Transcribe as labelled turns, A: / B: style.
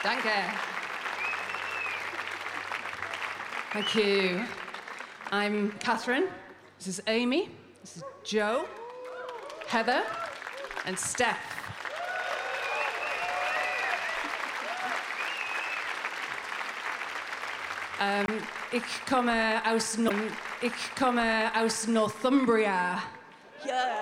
A: Danke. Thank you. I'm Catherine. This is Amy. This is Joe, Heather, and Steph. Ich komme aus Northumbria. Yeah.